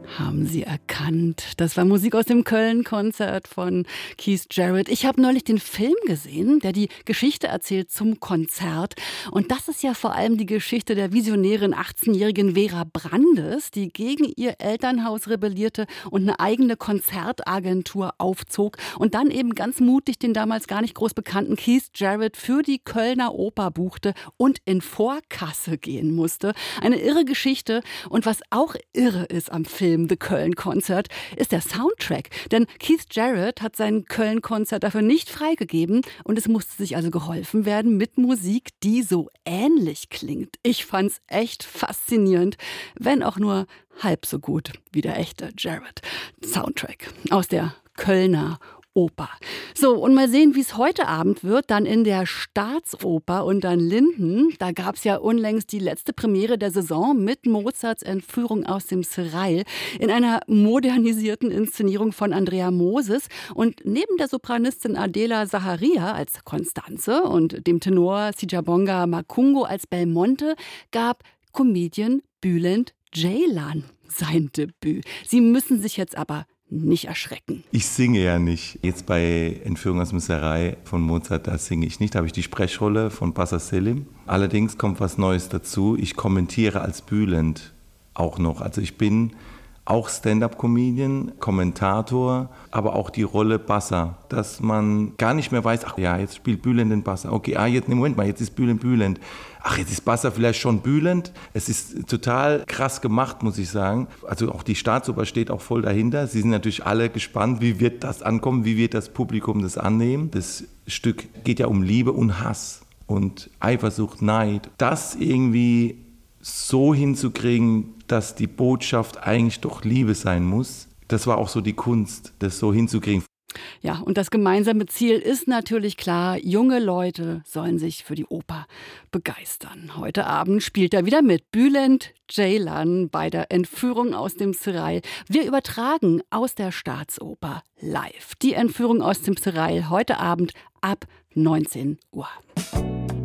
Haben Sie erkannt? Das war Musik aus dem Köln-Konzert von Keith Jarrett. Ich habe neulich den Film gesehen, der die Geschichte erzählt zum Konzert. Und das ist ja vor allem die Geschichte der visionären 18-jährigen Vera Brandes, die gegen ihr Elternhaus rebellierte und eine eigene Konzertagentur aufzog und dann eben ganz mutig den damals gar nicht groß bekannten Keith Jarrett für die Kölner Oper buchte und in Vorkasse gehen musste. Eine irre Geschichte. Und was auch irre ist am Film The Köln-Konzert, ist der Soundtrack. Denn Keith Jarrett hat sein Köln-Konzert dafür nicht freigegeben und es musste sich also geholfen werden mit Musik, die so ähnlich klingt. Ich fand's echt faszinierend, wenn auch nur halb so gut wie der echte Jarrett. Soundtrack aus der Kölner Oper. So, und mal sehen, wie es heute Abend wird, dann in der Staatsoper unter den Linden. Da gab es ja unlängst die letzte Premiere der Saison mit Mozarts Entführung aus dem Serail in einer modernisierten Inszenierung von Andrea Moses. Und neben der Sopranistin Adela Zaharia als Constanze und dem Tenor Sijabonga Makungo als Belmonte gab Comedian Bülent Ceylan sein Debüt. Sie müssen sich jetzt aber nicht erschrecken. Ich singe ja nicht. Jetzt bei Entführung aus dem Serail von Mozart, da singe ich nicht. Da habe ich die Sprechrolle von Passer Selim. Allerdings kommt was Neues dazu. Ich kommentiere als Bülent auch noch. Also ich bin auch Stand-up-Comedian, Kommentator, aber auch die Rolle Basser, dass man gar nicht mehr weiß, ach ja, jetzt spielt Bülent den Basser. Okay, jetzt, Moment mal, jetzt ist Bülent. Ach, jetzt ist Basser vielleicht schon Bülent. Es ist total krass gemacht, muss ich sagen. Also auch die Staatsoper steht auch voll dahinter. Sie sind natürlich alle gespannt, wie wird das ankommen, wie wird das Publikum das annehmen. Das Stück geht ja um Liebe und Hass und Eifersucht, Neid. Das irgendwie so hinzukriegen, dass die Botschaft eigentlich doch Liebe sein muss, das war auch so die Kunst, das so hinzukriegen. Ja, und das gemeinsame Ziel ist natürlich klar, junge Leute sollen sich für die Oper begeistern. Heute Abend spielt er wieder mit Bülent Ceylan bei der Entführung aus dem Serail. Wir übertragen aus der Staatsoper live. Die Entführung aus dem Serail heute Abend ab 19 Uhr.